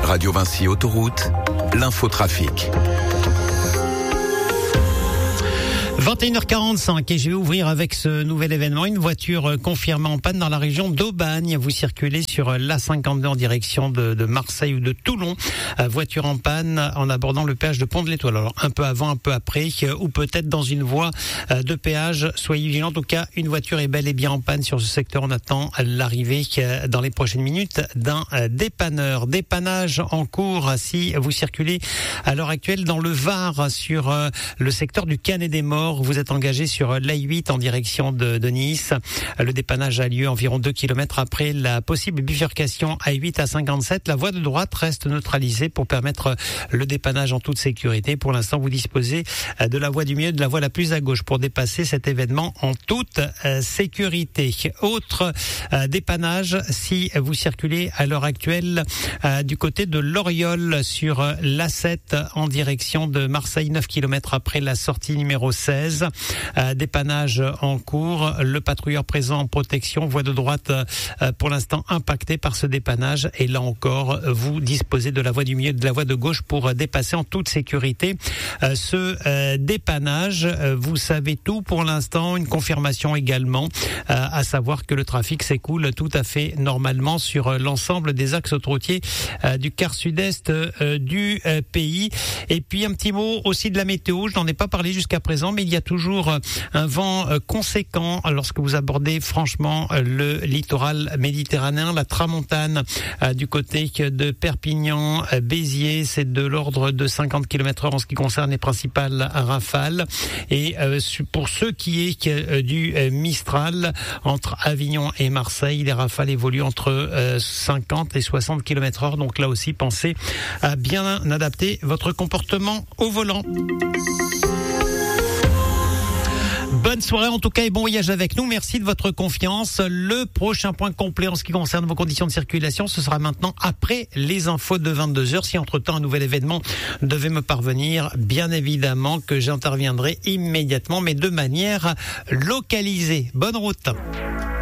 Radio Vinci Autoroute, l'infotrafic. 21h45 et je vais ouvrir avec ce nouvel événement. Une voiture confirmée en panne dans la région d'Aubagne. Vous circulez sur l'A52 en direction de Marseille ou de Toulon. Voiture en panne en abordant le péage de Pont de l'Étoile. Alors un peu avant, un peu après ou peut-être dans une voie de péage. Soyez vigilants. En tout cas, une voiture est bel et bien en panne sur ce secteur. On attend l'arrivée dans les prochaines minutes d'un dépanneur. Dépannage en cours si vous circulez à l'heure actuelle dans le Var sur le secteur du Canet des Morts. Vous êtes engagé sur l'A8 en direction de Nice. Le dépannage a lieu environ 2 km après la possible bifurcation A8 à 57. La voie de droite reste neutralisée pour permettre le dépannage en toute sécurité. Pour l'instant, vous disposez de la voie du milieu, de la voie la plus à gauche pour dépasser cet événement en toute sécurité. Autre dépannage si vous circulez à l'heure actuelle du côté de l'Oriol sur l'A7 en direction de Marseille, 9 km après la sortie numéro 16. Dépannage en cours, le patrouilleur présent en protection, voie de droite pour l'instant impactée par ce dépannage et là encore vous disposez de la voie du milieu, de la voie de gauche pour dépasser en toute sécurité ce dépannage. Vous savez tout pour l'instant, une confirmation également à savoir que le trafic s'écoule tout à fait normalement sur l'ensemble des axes autoroutiers du quart sud-est du pays. Et puis un petit mot aussi de la météo, je n'en ai pas parlé jusqu'à présent, mais il y a toujours un vent conséquent lorsque vous abordez franchement le littoral méditerranéen, la tramontane du côté de Perpignan, Béziers, c'est de l'ordre de 50 km/h en ce qui concerne les principales rafales. Et pour ce qui est du Mistral, entre Avignon et Marseille, les rafales évoluent entre 50 et 60 km/h. Donc là aussi, pensez à bien adapter votre comportement au volant. Bonne soirée en tout cas et bon voyage avec nous. Merci de votre confiance. Le prochain point complet en ce qui concerne vos conditions de circulation, ce sera maintenant après les infos de 22h. Si entre-temps un nouvel événement devait me parvenir, bien évidemment que j'interviendrai immédiatement, mais de manière localisée. Bonne route.